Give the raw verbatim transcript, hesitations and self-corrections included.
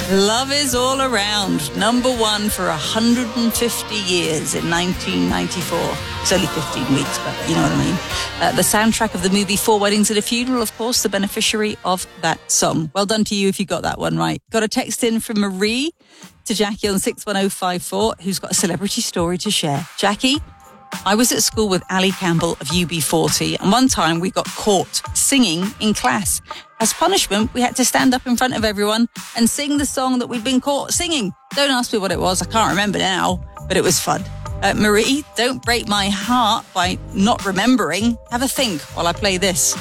Love is All Around, number one for one hundred fifty years in nineteen ninety-four. It's only fifteen weeks, but you know what I mean. Uh, the soundtrack of the movie Four Weddings and a Funeral, of course, the beneficiary of that song. Well done to you if you got that one right. Got a text in from Marie to Jackie on six one oh five four, who's got a celebrity story to share. Jackie, I was at school with Ali Campbell of U B forty, and one time we got caught singing in class. As punishment, we had to stand up in front of everyone and sing the song that we'd been caught singing. Don't ask me what it was. I can't remember now, but it was fun. Uh, Marie, don't break my heart by not remembering. Have a think while I play this.